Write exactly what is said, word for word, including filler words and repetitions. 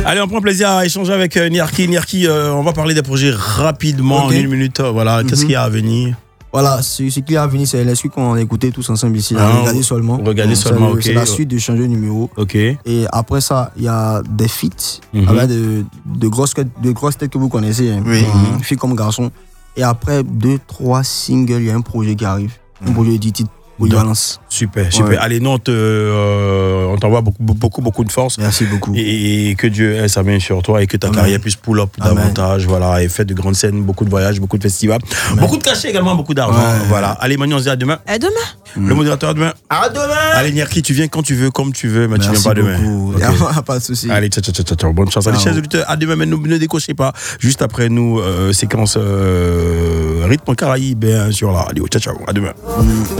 Allez, on prend plaisir à échanger avec euh, Niarki. Niarki, euh, on va parler des projets rapidement, okay. en une minute. Voilà, mm-hmm. Qu'est-ce qu'il y a à venir? Voilà, ce, ce qu'il y a à venir, c'est l'esprit qu'on a écouté tous ensemble ici. Ah, regardez seulement. Regardez Donc, seulement, c'est, ok. C'est la suite de changer de numéro. Ok. Et après ça, il y a des feats mm-hmm. avec de, de, grosses, de grosses têtes que vous connaissez. Hein. Oui. Mm-hmm. Filles comme garçons. Et après deux, trois singles, il y a un projet qui arrive. Mm-hmm. Un projet de titre. Balance. Super, super. Ouais. Allez, non, on, te, euh, on t'envoie beaucoup, beaucoup, beaucoup de force. Merci beaucoup. Et, et que Dieu ait sa main sur toi et que ta Amen. Carrière puisse pull up Amen. Davantage. Voilà, et fait de grandes scènes, beaucoup de voyages, beaucoup de festivals, Amen. Beaucoup de cachets également, beaucoup d'argent. Ouais. Voilà. Allez, Manu, on se dit à demain. À demain. Le modérateur, à demain. À demain. Allez, Niarki, tu viens quand tu veux, comme tu veux, mais Merci tu viens pas beaucoup. Demain. Okay. Pas de souci. Allez, ciao, ciao, ciao, ciao. Bonne chance. Allez, chers auditeurs, à demain, mais ne, ne décrochez pas. Juste après nous, euh, séquence euh, rythme Caraïbe, bien sûr, là. Allez, ciao, ciao. À demain. Mm.